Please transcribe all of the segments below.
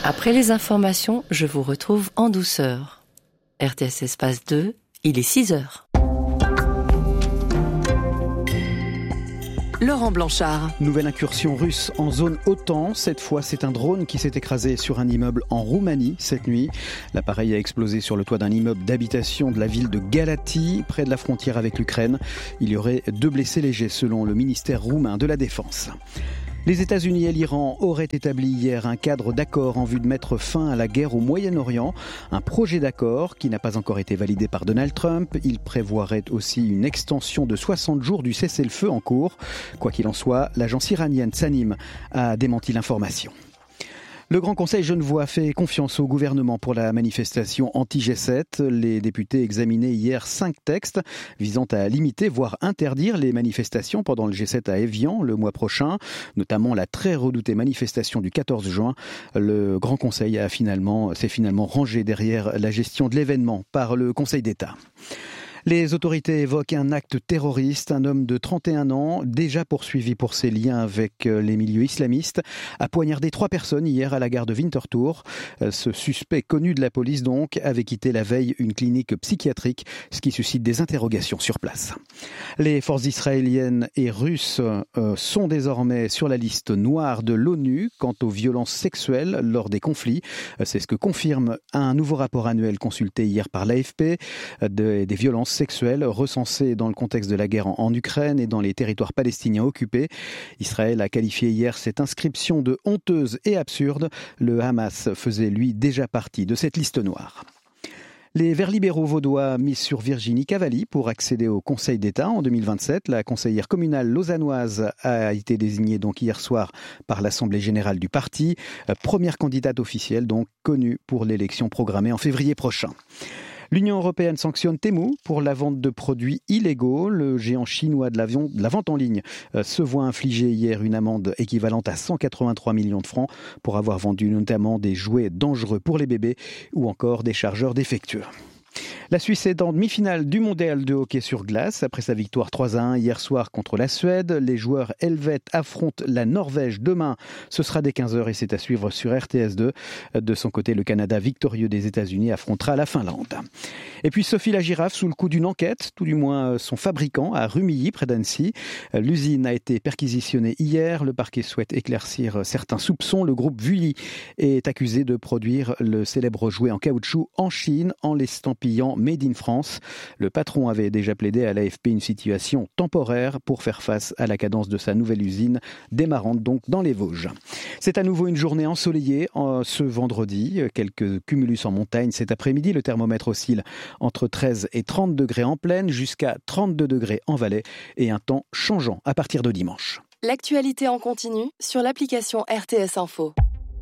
Après les informations, je vous retrouve en douceur. RTS Espace 2, il est 6h. Laurent Blanchard. Nouvelle incursion russe en zone OTAN. Cette fois, c'est un drone qui s'est écrasé sur un immeuble en Roumanie cette nuit. L'appareil a explosé sur le toit d'un immeuble d'habitation de la ville de Galați, près de la frontière avec l'Ukraine. Il y aurait 2 blessés légers selon le ministère roumain de la Défense. Les États-Unis et l'Iran auraient établi hier un cadre d'accord en vue de mettre fin à la guerre au Moyen-Orient. Un projet d'accord qui n'a pas encore été validé par Donald Trump. Il prévoirait aussi une extension de 60 jours du cessez-le-feu en cours. Quoi qu'il en soit, l'agence iranienne Tasnim a démenti l'information. Le Grand Conseil genevois fait confiance au gouvernement pour la manifestation anti-G7. Les députés examinaient hier 5 textes visant à limiter, voire interdire les manifestations pendant le G7 à Évian le mois prochain, notamment la très redoutée manifestation du 14 juin. Le Grand Conseil s'est finalement rangé derrière la gestion de l'événement par le Conseil d'État. Les autorités évoquent un acte terroriste. Un homme de 31 ans, déjà poursuivi pour ses liens avec les milieux islamistes, a poignardé 3 personnes hier à la gare de Winterthur. Ce suspect connu de la police donc avait quitté la veille une clinique psychiatrique, ce qui suscite des interrogations sur place. Les forces israéliennes et russes sont désormais sur la liste noire de l'ONU quant aux violences sexuelles lors des conflits. C'est ce que confirme un nouveau rapport annuel consulté hier par l'AFP des violences sexuelles recensées dans le contexte de la guerre en Ukraine et dans les territoires palestiniens occupés. Israël a qualifié hier cette inscription de honteuse et absurde. Le Hamas faisait lui déjà partie de cette liste noire. Les Verts libéraux vaudois misent sur Virginie Cavalli pour accéder au Conseil d'État en 2027. La conseillère communale lausannoise a été désignée donc hier soir par l'Assemblée générale du parti. Première candidate officielle donc connue pour l'élection programmée en février prochain. L'Union européenne sanctionne Temu pour la vente de produits illégaux. Le géant chinois de la vente en ligne se voit infliger hier une amende équivalente à 183 millions de francs pour avoir vendu notamment des jouets dangereux pour les bébés ou encore des chargeurs défectueux. La Suisse est en demi-finale du mondial de hockey sur glace. Après sa victoire 3-1 hier soir contre la Suède, les joueurs helvètes affrontent la Norvège demain. Ce sera dès 15h et c'est à suivre sur RTS2. De son côté, le Canada victorieux des États-Unis affrontera la Finlande. Et puis Sophie la girafe sous le coup d'une enquête, tout du moins son fabricant à Rumilly près d'Annecy. L'usine a été perquisitionnée hier. Le parquet souhaite éclaircir certains soupçons. Le groupe Vully est accusé de produire le célèbre jouet en caoutchouc en Chine en l'estampillant Made in France. Le patron avait déjà plaidé à l'AFP une situation temporaire pour faire face à la cadence de sa nouvelle usine, démarrante donc dans les Vosges. C'est à nouveau une journée ensoleillée ce vendredi. Quelques cumulus en montagne cet après-midi. Le thermomètre oscille entre 13 et 30 degrés en plaine, jusqu'à 32 degrés en vallée et un temps changeant à partir de dimanche. L'actualité en continu sur l'application RTS Info.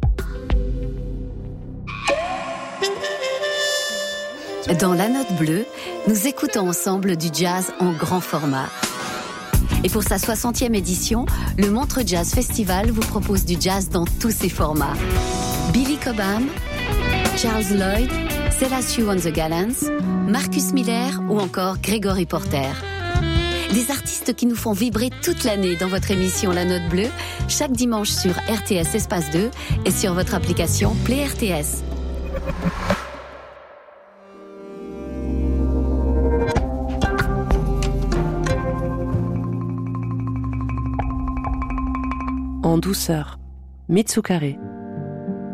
Dans la note bleue, nous écoutons ensemble du jazz en grand format. Et pour sa 60e édition, le Montreux Jazz Festival vous propose du jazz dans tous ses formats. Billy Cobham, Charles Lloyd, Celestine and the Gallants, Marcus Miller ou encore Gregory Porter. Des artistes qui nous font vibrer toute l'année dans votre émission La Note Bleue, chaque dimanche sur RTS Espace 2 et sur votre application Play RTS. En douceur, Mitsukare.